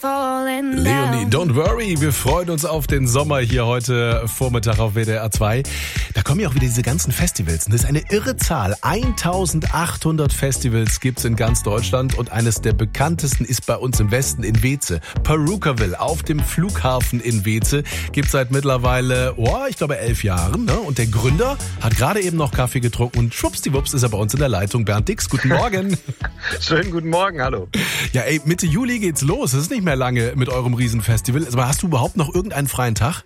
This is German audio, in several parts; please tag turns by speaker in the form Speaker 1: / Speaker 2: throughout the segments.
Speaker 1: Leonie, don't worry, wir freuen uns auf den Sommer hier heute Vormittag auf WDR 2. Da kommen ja auch wieder diese ganzen Festivals. Das ist eine irre Zahl. 1800 Festivals gibt's in ganz Deutschland und eines der bekanntesten ist bei uns im Westen in Weeze. Purukaville auf dem Flughafen in Weeze gibt's seit mittlerweile, ich glaube 11 Jahren. Ne? Und der Gründer hat gerade eben noch Kaffee getrunken und schwuppsdiwupps ist er bei uns in der Leitung. Bernd Dix, guten Morgen.
Speaker 2: Schönen guten Morgen, hallo.
Speaker 1: Ja, Mitte Juli geht's los. Es ist nicht mehr lange mit eurem Riesenfestival. Aber hast du überhaupt noch irgendeinen freien Tag?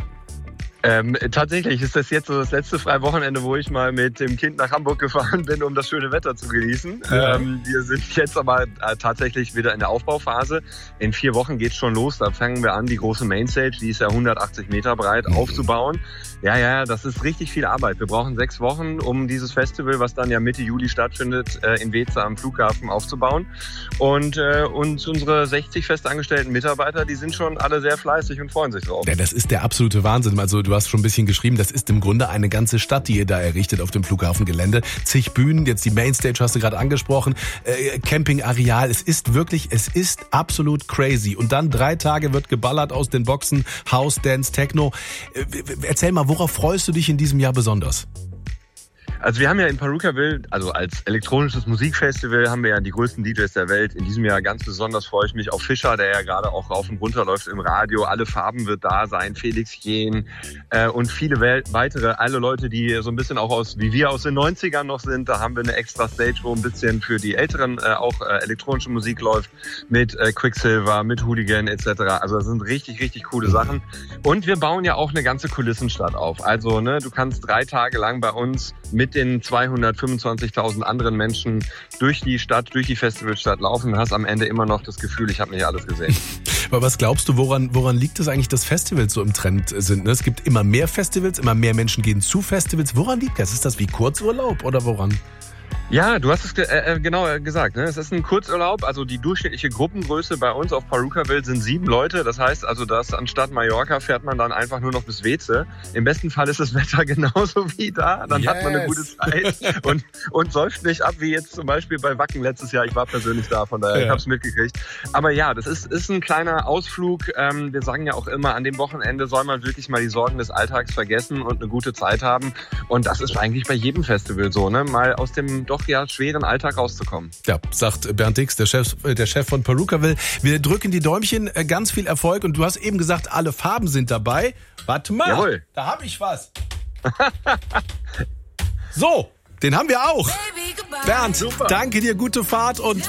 Speaker 2: Tatsächlich ist das jetzt so das letzte freie Wochenende, wo ich mal mit dem Kind nach Hamburg gefahren bin, um das schöne Wetter zu genießen. Ja. Wir sind jetzt aber tatsächlich wieder in der Aufbauphase. In 4 Wochen geht's schon los. Da fangen wir an, die große Mainstage, die ist ja 180 Meter breit, aufzubauen. Ja, das ist richtig viel Arbeit. Wir brauchen 6 Wochen, um dieses Festival, was dann ja Mitte Juli stattfindet, in Weeze am Flughafen aufzubauen. Und unsere 60 festangestellten Mitarbeiter, die sind schon alle sehr fleißig und freuen sich drauf.
Speaker 1: Ja, das ist der absolute Wahnsinn. Also du hast schon ein bisschen geschrieben, das ist im Grunde eine ganze Stadt, die ihr da errichtet auf dem Flughafengelände. Zig Bühnen, jetzt die Mainstage hast du gerade angesprochen, Campingareal. Es ist absolut crazy. Und dann 3 Tage wird geballert aus den Boxen, House, Dance, Techno. Erzähl mal, worauf freust du dich in diesem Jahr besonders?
Speaker 2: Also wir haben ja in Purukaville, also als elektronisches Musikfestival, haben wir ja die größten DJs der Welt. In diesem Jahr ganz besonders freue ich mich auf Fischer, der ja gerade auch rauf und runter läuft im Radio. Alle Farben wird da sein, Felix Jähn und viele weitere, alle Leute, die so ein bisschen auch wie wir aus den 90ern noch sind. Da haben wir eine extra Stage, wo ein bisschen für die Älteren auch elektronische Musik läuft, mit Quicksilver, mit Hooligan etc. Also das sind richtig, richtig coole Sachen. Und wir bauen ja auch eine ganze Kulissenstadt auf. Also du kannst 3 Tage lang bei uns mit den 225.000 anderen Menschen durch die Stadt, durch die Festivalstadt laufen und hast am Ende immer noch das Gefühl, ich habe nicht alles gesehen.
Speaker 1: Aber was glaubst du, woran liegt es eigentlich, dass Festivals so im Trend sind? Ne? Es gibt immer mehr Festivals, immer mehr Menschen gehen zu Festivals. Woran liegt das? Ist das wie Kurzurlaub oder woran?
Speaker 2: Ja, du hast es genau gesagt. Ne? Es ist ein Kurzurlaub. Also die durchschnittliche Gruppengröße bei uns auf Purukaville sind 7 Leute. Das heißt also, dass anstatt Mallorca fährt man dann einfach nur noch bis Weeze. Im besten Fall ist das Wetter genauso wie da. Dann hat man eine gute Zeit und säuft nicht ab, wie jetzt zum Beispiel bei Wacken letztes Jahr. Ich war persönlich da, von daher ich habe es mitgekriegt. Aber ja, das ist ein kleiner Ausflug. Wir sagen ja auch immer, an dem Wochenende soll man wirklich mal die Sorgen des Alltags vergessen und eine gute Zeit haben. Und das ist eigentlich bei jedem Festival so, ne? Mal aus dem doch ja schweren Alltag rauszukommen.
Speaker 1: Ja, sagt Bernd Dix, der Chef von Purukaville. Wir drücken die Däumchen, ganz viel Erfolg. Und du hast eben gesagt, alle Farben sind dabei. Warte mal, Jawohl. Da habe ich was. So, den haben wir auch. Bernd, super. Danke dir, gute Fahrt und